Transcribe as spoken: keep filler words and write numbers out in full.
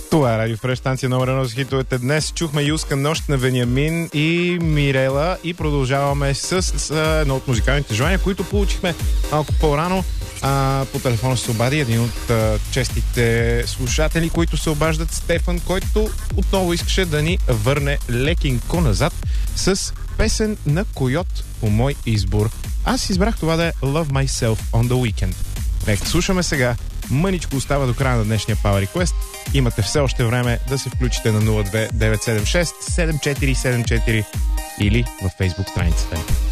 Това е Радио Фреш, станция номер едно за хитовете. Днес чухме Юска нощ на Вениамин и Мирела и продължаваме с, с едно от музикалните желания, които получихме малко по-рано. А, по телефона се обади един от а, честите слушатели, които се обаждат, Стефан, който отново искаше да ни върне лекинко назад с песен на Койот по мой избор. Аз избрах това да е Love Myself on the Weekend. Нека слушаме сега. Мъничко остава до края на днешния Power Request. Имате все още време да се включите на нула две девет седем шест седем четири седем четири или във Facebook страницата.